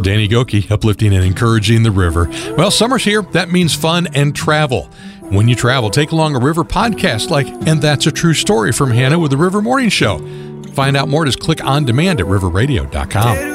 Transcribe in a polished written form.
Danny Goki, uplifting and encouraging the river. Well, summer's here. That means fun and travel. When you travel, take along a river podcast like And That's a True Story from Hannah with the River Morning Show. Find out more, just click on demand at riverradio.com.